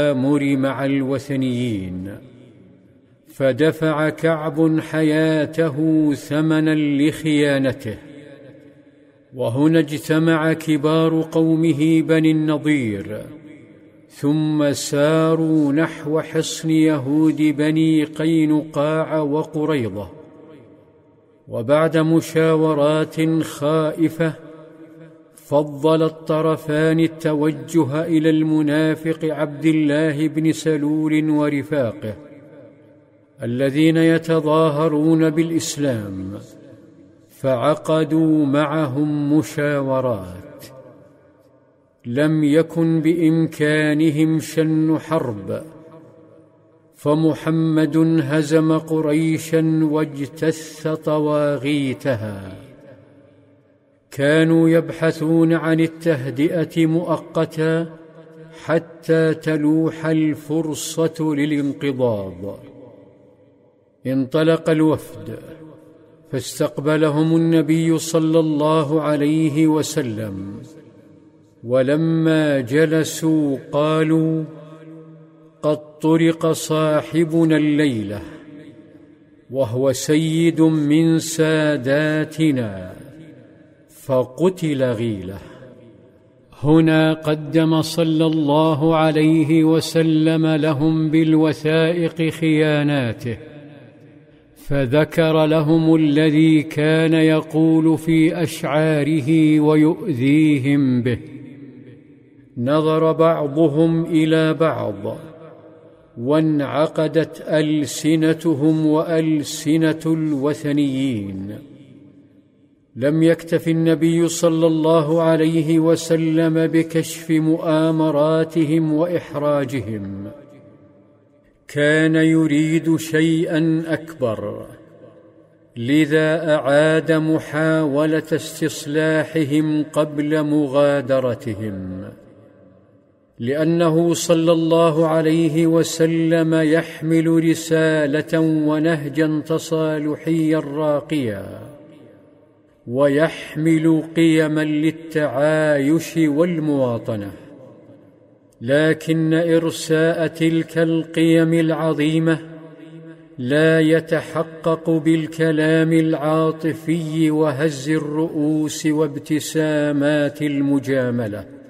التآمر مع الوثنيين، فدفع كعب حياته ثمنا لخيانته. وهنا اجتمع كبار قومه بني النضير، ثم ساروا نحو حصن يهود بني قينقاع وقريظة. وبعد مشاورات خائفة فضل الطرفان التوجه إلى المنافق عبد الله بن سلول ورفاقه الذين يتظاهرون بالإسلام، فعقدوا معهم مشاورات. لم يكن بإمكانهم شن حرب، فمحمد هزم قريشا واجتث طواغيتها. كانوا يبحثون عن التهدئة مؤقتا حتى تلوح الفرصة للانقضاض. انطلق الوفد، فاستقبلهم النبي صلى الله عليه وسلم، ولما جلسوا قالوا: قد طرق صاحبنا الليلة، وهو سيد من ساداتنا، فقتل غيله. هنا قدم صلى الله عليه وسلم لهم بالوثائق خياناته، فذكر لهم الذي كان يقول في أشعاره ويؤذيهم به. نظر بعضهم إلى بعض، وانعقدت ألسنتهم وألسنة الوثنيين. لم يكتف النبي صلى الله عليه وسلم بكشف مؤامراتهم وإحراجهم، كان يريد شيئا أكبر، لذا أعاد محاولة استصلاحهم قبل مغادرتهم، لأنه صلى الله عليه وسلم يحمل رسالة ونهجا تصالحيا راقيا، ويحمل قيما للتعايش والمواطنة. لكن إرساء تلك القيم العظيمة لا يتحقق بالكلام العاطفي وهز الرؤوس وابتسامات المجاملة،